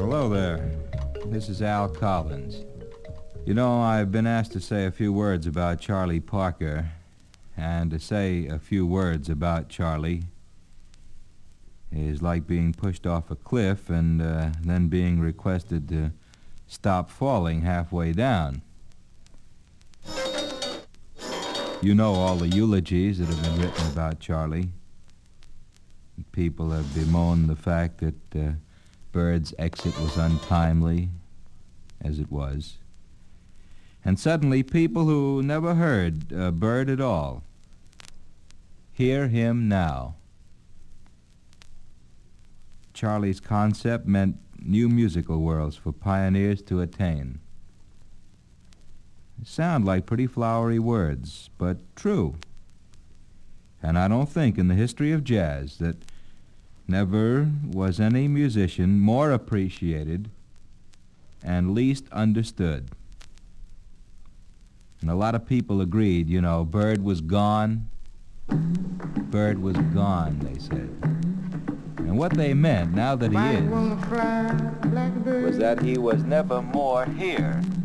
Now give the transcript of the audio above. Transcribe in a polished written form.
Hello there. This is Al Collins. You know, I've been asked to say a few words about Charlie Parker, and to say a few words about Charlie is like being pushed off a cliff and then being requested to stop falling halfway down. You know all the eulogies that have been written about Charlie. People have bemoaned the fact that Bird's exit was untimely, as it was. And suddenly people who never heard Bird at all hear him now. Charlie's concept meant new musical worlds for pioneers to attain. They sound like pretty flowery words, but true. And I don't think in the history of jazz that never was any musician more appreciated and least understood. And a lot of people agreed, you know, Bird was gone. Bird was gone, they said. And what they meant, now that he is, was that he was never more here.